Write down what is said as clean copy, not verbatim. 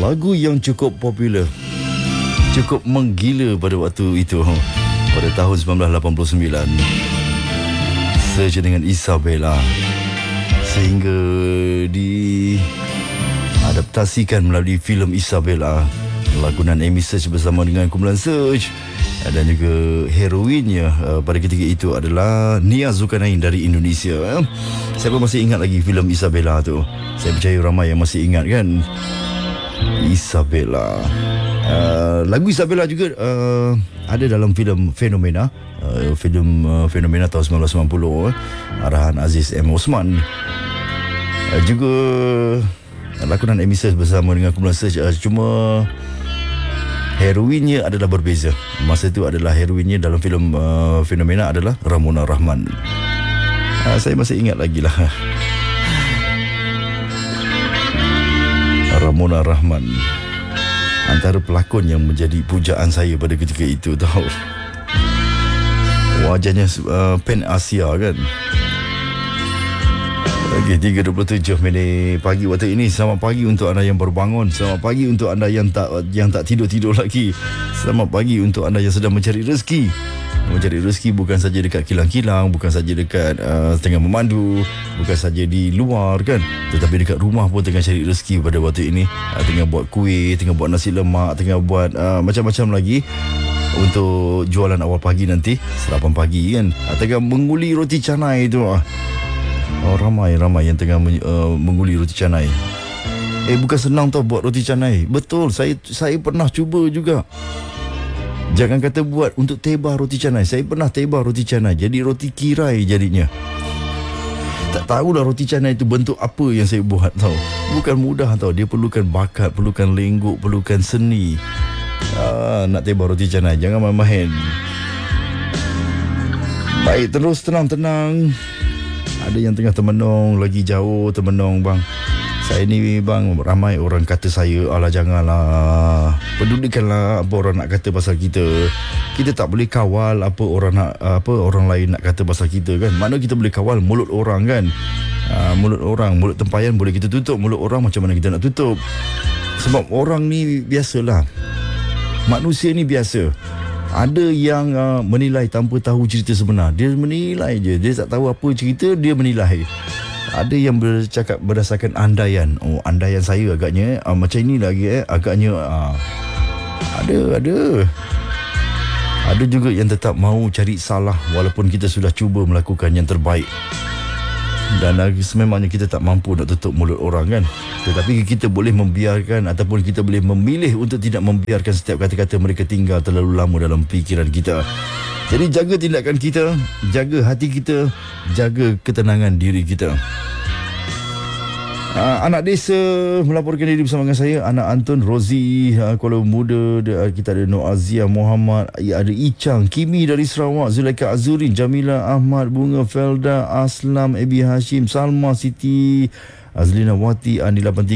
Lagu yang cukup popular, cukup menggila pada waktu itu, pada tahun 1989. Search dengan Isabella, sehingga diadaptasikan melalui filem Isabella. Lakonan Amy Search bersama dengan kumpulan Search, dan juga heroinnya pada ketika itu adalah Nia Zulkarnain dari Indonesia. Saya pun masih ingat lagi filem Isabella tu. Saya percaya ramai yang masih ingat kan, Isabella. Lagu Isabella juga ada dalam filem Fenomena, Fenomena tahun 1990, arahan Aziz M. Osman. Juga lakonan Amy Search bersama dengan kumpulan Search, cuma heroinnya adalah berbeza. Masa itu adalah heroinnya dalam filem Fenomena adalah Ramona Rahman. Saya masih ingat lagi lah, Ramona Rahman, antara pelakon yang menjadi pujaan saya pada ketika itu tahu. Wajahnya Pan Asia kan. Okey, 3.27 minit pagi waktu ini. Selamat pagi untuk anda yang baru bangun. Selamat pagi untuk anda yang tak tidur-tidur lagi. Selamat pagi untuk anda yang sedang mencari rezeki. Mencari rezeki bukan saja dekat kilang-kilang, bukan saja dekat tengah memandu, bukan saja di luar kan, tetapi dekat rumah pun tengah cari rezeki pada waktu ini. Tengah buat kuih, tengah buat nasi lemak, tengah buat macam-macam lagi untuk jualan awal pagi nanti, sarapan pagi kan. Tengah menguli roti canai tu. Ramai yang tengah menguli roti canai. Bukan senang tau buat roti canai. Betul, saya pernah cuba juga. Jangan kata buat untuk tebah roti canai. Saya pernah tebah roti canai, jadi roti kirai jadinya. Tak tahulah roti canai itu bentuk apa yang saya buat tau. Bukan mudah tau. Dia perlukan bakat, perlukan lengguk, perlukan seni. Nak tebah roti canai, jangan main-main. Baik, terus tenang. Ada yang tengah termenung, lagi jauh termenung bang. Saya ni bang, ramai orang kata saya, alah janganlah, pedulikanlah apa orang nak kata pasal kita. Kita tak boleh kawal apa orang lain nak kata pasal kita kan. Mana kita boleh kawal mulut orang kan. Mulut tempayan boleh kita tutup, mulut orang macam mana kita nak tutup. Sebab orang ni biasalah, manusia ni biasa. Ada yang menilai tanpa tahu cerita sebenar. Dia menilai je, dia tak tahu apa cerita, dia menilai. Ada yang bercakap berdasarkan andaian. Andaian saya agaknya macam ini lagi agaknya ada juga yang tetap mahu cari salah walaupun kita sudah cuba melakukan yang terbaik. Dan sememangnya kita tak mampu nak tutup mulut orang kan. Tetapi kita boleh membiarkan ataupun kita boleh memilih untuk tidak membiarkan setiap kata-kata mereka tinggal terlalu lama dalam fikiran kita. Jadi jaga tindakan kita, jaga hati kita, jaga ketenangan diri kita. Anak desa melaporkan diri bersama dengan saya, anak Anton, Rozi, Kuala Muda. Kita ada Nur Azia Muhammad, ada Icang, Kimi dari Sarawak, Zulaika Azurin, Jamila Ahmad, Bunga Felda, Aslam, Ebi Hashim, Salma Siti, Azlina Wati, Andi 83.